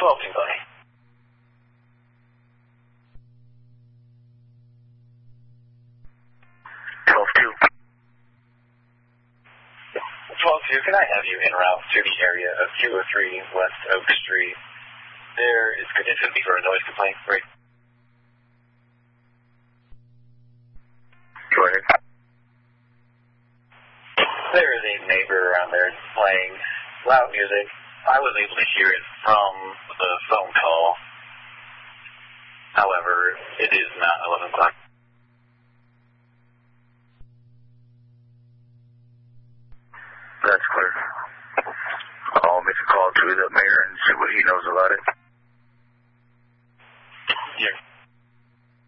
12-2, buddy. 12-2, can I have you en route to the area of 203 West Oak Street? There is condition for a noise complaint. Great. Go ahead. There is a neighbor around there playing loud music. I was able to hear it from the phone call. However, it is not 11 o'clock. That's clear. I'll make a call to the mayor and see what he knows about it.